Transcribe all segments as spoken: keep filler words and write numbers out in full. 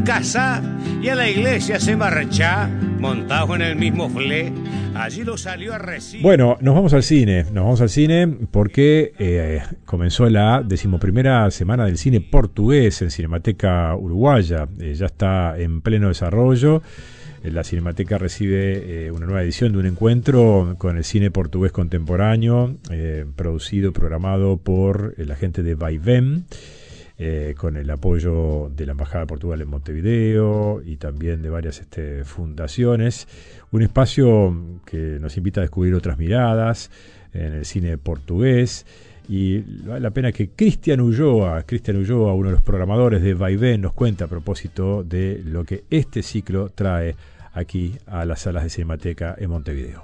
casa y a la iglesia se marcha, montado en el mismo flé. Allí lo salió a recibir. Bueno, nos vamos al cine, nos vamos al cine porque eh, comenzó la decimoprimera semana del cine portugués en Cinemateca Uruguaya. Eh, ya está en pleno desarrollo. La Cinemateca recibe eh, una nueva edición de un encuentro con el cine portugués contemporáneo, eh, producido y programado por la gente de Vaivén, eh, con el apoyo de la Embajada de Portugal en Montevideo y también de varias este, fundaciones. Un espacio que nos invita a descubrir otras miradas en el cine portugués. Y vale la pena que Cristian Ulloa, Cristian Ulloa, uno de los programadores de Vaivén, nos cuenta a propósito de lo que este ciclo trae aquí a las salas de Cinemateca en Montevideo.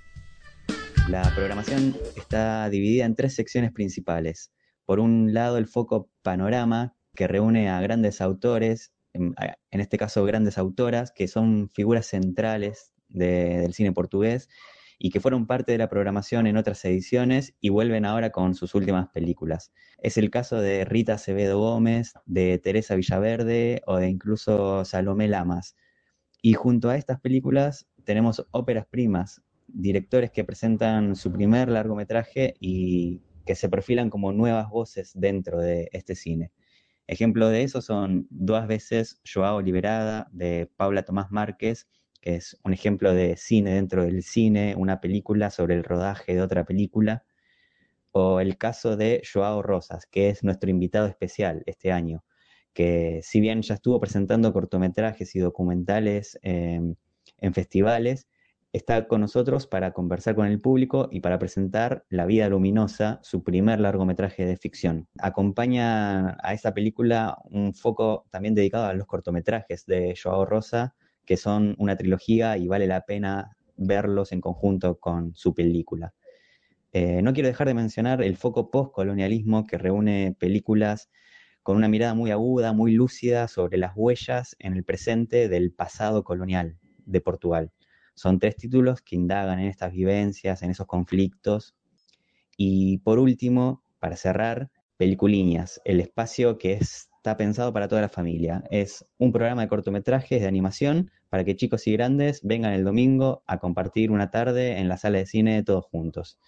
La programación está dividida en tres secciones principales. Por un lado, el foco Panorama, que reúne a grandes autores, en, en este caso grandes autoras, que son figuras centrales de, del cine portugués, y que fueron parte de la programación en otras ediciones y vuelven ahora con sus últimas películas. Es el caso de Rita Acevedo Gómez, de Teresa Villaverde o de incluso Salomé Lamas. Y junto a estas películas tenemos óperas primas, directores que presentan su primer largometraje y que se perfilan como nuevas voces dentro de este cine. Ejemplo de eso son Dos veces Joao Liberada, de Paula Tomás Márquez, que es un ejemplo de cine dentro del cine, una película sobre el rodaje de otra película, o el caso de Joao Rosas, que es nuestro invitado especial este año, que si bien ya estuvo presentando cortometrajes y documentales eh, en festivales, está con nosotros para conversar con el público y para presentar La vida luminosa, su primer largometraje de ficción. Acompaña a esta película un foco también dedicado a los cortometrajes de Joao Rosas, que son una trilogía y vale la pena verlos en conjunto con su película. Eh, no quiero dejar de mencionar el foco postcolonialismo, que reúne películas con una mirada muy aguda, muy lúcida sobre las huellas en el presente del pasado colonial de Portugal. Son tres títulos que indagan en estas vivencias, en esos conflictos. Y por último, para cerrar, Peliculiñas, el espacio que está pensado para toda la familia. Es un programa de cortometrajes de animación para que chicos y grandes vengan el domingo a compartir una tarde en la sala de cine todos juntos.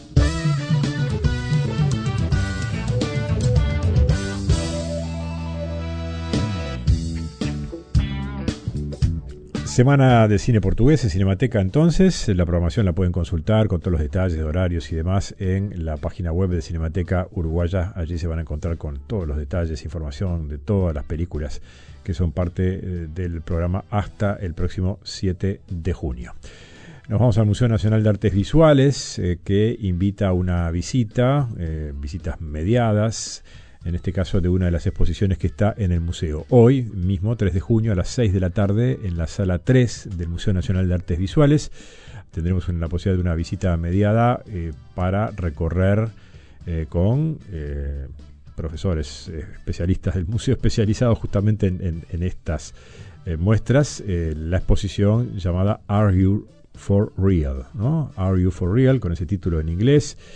Semana de cine portugués en Cinemateca, entonces. La programación la pueden consultar con todos los detalles de horarios y demás en la página web de Cinemateca Uruguaya. Allí se van a encontrar con todos los detalles, información de todas las películas que son parte eh, del programa hasta el próximo siete de junio. Nos vamos al Museo Nacional de Artes Visuales, eh, que invita a una visita, eh, visitas mediadas, en este caso de una de las exposiciones que está en el museo. Hoy mismo, tres de junio, a las seis de la tarde, en la sala tres del Museo Nacional de Artes Visuales, tendremos la posibilidad de una visita mediada eh, para recorrer eh, con eh, profesores eh, especialistas del museo, especializados justamente en, en, en estas eh, muestras, eh, la exposición llamada Are You for Real, ¿no? Are You for Real, con ese título en inglés.